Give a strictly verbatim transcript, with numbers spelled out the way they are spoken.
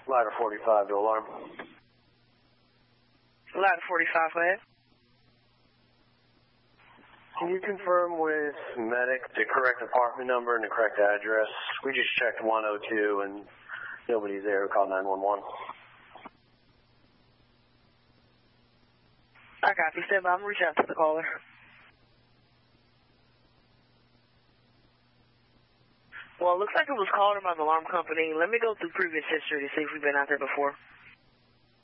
Ladder forty-five to alarm. Ladder forty-five, go ahead. Can you confirm with medic the correct apartment number and the correct address? We just checked one oh two and nobody's there. We called nine one one. I copy. Stand by. I'm going to reach out to the caller. Well, it looks like it was called by the alarm company. Let me go through previous history to see if we've been out there before.